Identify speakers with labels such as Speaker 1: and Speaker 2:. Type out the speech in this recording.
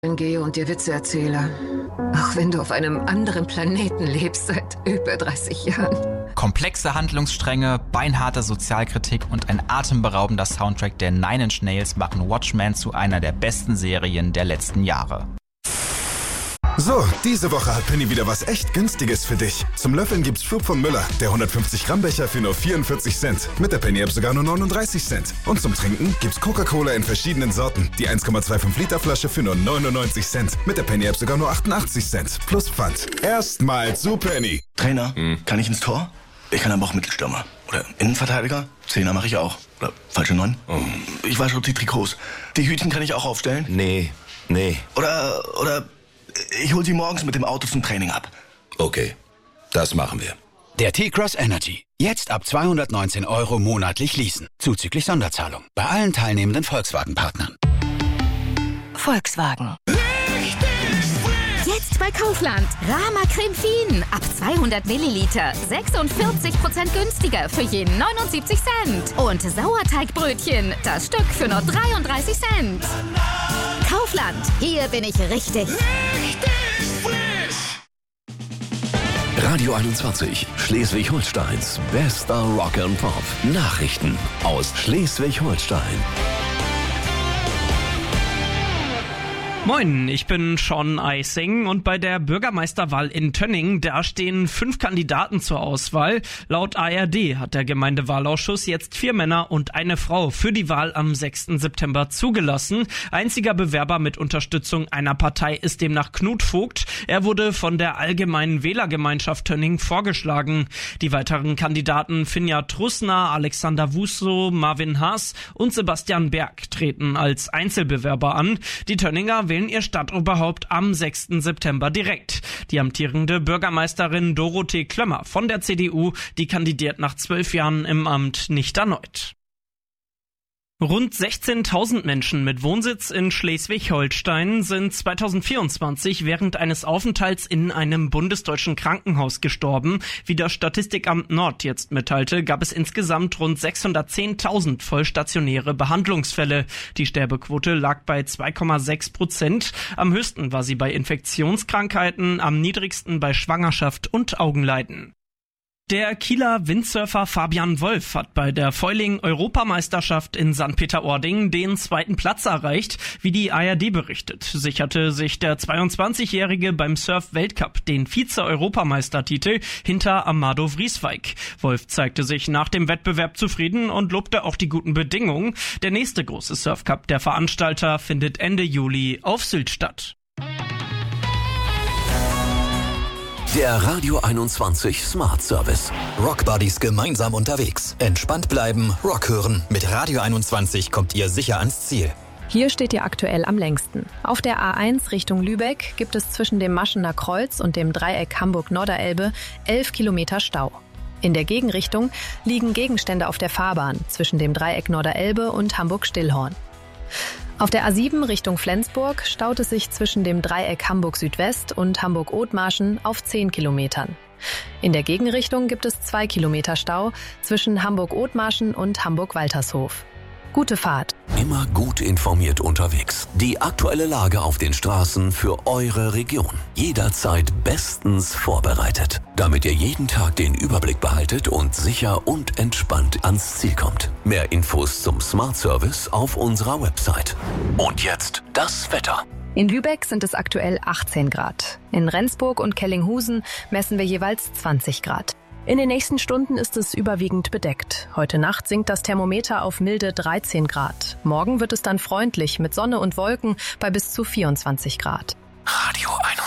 Speaker 1: gehe und dir Witze erzähle. Auch wenn du auf einem anderen Planeten lebst seit über 30 Jahren.
Speaker 2: Komplexe Handlungsstränge, beinharte Sozialkritik und ein atemberaubender Soundtrack der Nine Inch Nails machen Watchmen zu einer der besten Serien der letzten Jahre.
Speaker 3: So, diese Woche hat Penny wieder was echt Günstiges für dich. Zum Löffeln gibt's Flug von Müller, der 150 Gramm Becher für nur 44 Cent. Mit der Penny-App sogar nur 39 Cent. Und zum Trinken gibt's Coca-Cola in verschiedenen Sorten. Die 1,25 Liter Flasche für nur 99 Cent. Mit der Penny-App sogar nur 88 Cent. Plus Pfand. Erstmal zu Penny.
Speaker 4: Trainer, kann ich ins Tor? Ich kann aber auch Mittelstürmer. Oder Innenverteidiger? Zehner mache ich auch. Oder falsche 9? Ich wasche die Trikots. Die Hütchen kann ich auch aufstellen?
Speaker 5: Nee.
Speaker 4: Oder ich hol sie morgens mit dem Auto zum Training ab.
Speaker 5: Okay, das machen wir.
Speaker 6: Der T-Cross Energy. Jetzt ab 219 € monatlich leasen. Zuzüglich Sonderzahlung. Bei allen teilnehmenden Volkswagen-Partnern.
Speaker 7: Volkswagen. Jetzt bei Kaufland. Rama Creme Fien. Ab 200 Milliliter. 46% günstiger für je 79 Cent. Und Sauerteigbrötchen. Das Stück für nur 33 Cent. Kaufland. Hier bin ich richtig.
Speaker 5: Radio 21, Schleswig-Holsteins bester Rock and Pop. Nachrichten aus Schleswig-Holstein.
Speaker 8: Moin, ich bin Sean Eising und bei der Bürgermeisterwahl in Tönning, da stehen 5 Kandidaten zur Auswahl. Laut ARD hat der Gemeindewahlausschuss jetzt 4 Männer und eine Frau für die Wahl am 6. September zugelassen. Einziger Bewerber mit Unterstützung einer Partei ist demnach Knut Vogt. Er wurde von der Allgemeinen Wählergemeinschaft Tönning vorgeschlagen. Die weiteren Kandidaten Finja Trussner, Alexander Wusso, Marvin Haas und Sebastian Berg treten als Einzelbewerber an. Die Tönninger wählen ihr Stadtoberhaupt am 6. September direkt. Die amtierende Bürgermeisterin Dorothee Klömmer von der CDU, die kandidiert nach 12 Jahren im Amt nicht erneut. Rund 16.000 Menschen mit Wohnsitz in Schleswig-Holstein sind 2024 während eines Aufenthalts in einem bundesdeutschen Krankenhaus gestorben. Wie das Statistikamt Nord jetzt mitteilte, gab es insgesamt rund 610.000 vollstationäre Behandlungsfälle. Die Sterbequote lag bei 2,6%. Am höchsten war sie bei Infektionskrankheiten, am niedrigsten bei Schwangerschaft und Augenleiden. Der Kieler Windsurfer Fabian Wolf hat bei der Foiling-Europameisterschaft in St. Peter-Ording den 2. Platz erreicht. Wie die ARD berichtet, sicherte sich der 22-Jährige beim Surf-Weltcup den Vize-Europameistertitel hinter Amado Vrieswijk. Wolf zeigte sich nach dem Wettbewerb zufrieden und lobte auch die guten Bedingungen. Der nächste große Surfcup der Veranstalter findet Ende Juli auf Sylt statt.
Speaker 5: Der Radio 21 Smart Service.
Speaker 9: Rock Buddies gemeinsam unterwegs. Entspannt bleiben, Rock hören. Mit Radio 21 kommt ihr sicher ans Ziel.
Speaker 10: Hier steht ihr aktuell am längsten. Auf der A1 Richtung Lübeck gibt es zwischen dem Maschener Kreuz und dem Dreieck Hamburg-Norderelbe 11 Kilometer Stau. In der Gegenrichtung liegen Gegenstände auf der Fahrbahn zwischen dem Dreieck Norderelbe und Hamburg-Stillhorn. Auf der A7 Richtung Flensburg staut es sich zwischen dem Dreieck Hamburg-Südwest und Hamburg-Othmarschen auf 10 Kilometern. In der Gegenrichtung gibt es 2 Kilometer Stau zwischen Hamburg-Othmarschen und Hamburg-Waltershof. Gute Fahrt.
Speaker 5: Immer gut informiert unterwegs. Die aktuelle Lage auf den Straßen für eure Region. Jederzeit bestens vorbereitet, damit ihr jeden Tag den Überblick behaltet und sicher und entspannt ans Ziel kommt. Mehr Infos zum Smart Service auf unserer Website. Und jetzt das Wetter.
Speaker 10: In Lübeck sind es aktuell 18 Grad. In Rendsburg und Kellinghusen messen wir jeweils 20 Grad. In den nächsten Stunden ist es überwiegend bedeckt. Heute Nacht sinkt das Thermometer auf milde 13 Grad. Morgen wird es dann freundlich mit Sonne und Wolken bei bis zu 24 Grad.
Speaker 5: Radio 21.